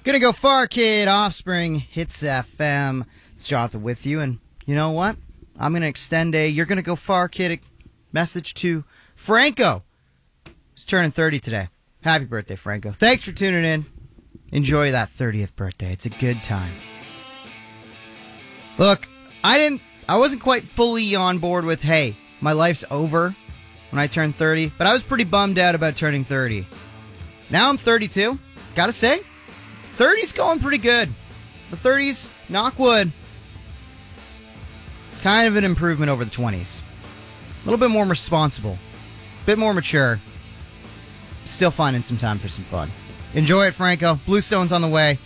Gonna go far, kid. Offspring, Hits FM. It's Jonathan with you, and you know what? I'm gonna extend a "You're gonna go far, kid" message to Franco. He's turning 30 today. Happy birthday, Franco. Thanks for tuning in. Enjoy that 30th birthday. It's a good time. Look, I wasn't quite fully on board with, hey, my life's over when I turn 30, but I was pretty bummed out about turning 30. Now I'm 32. Gotta say, 30's going pretty good. The 30's, knock wood, kind of an improvement over the 20s. A little bit more responsible, a bit more mature. Still finding some time for some fun. Enjoy it, Franco. Bluestone's on the way.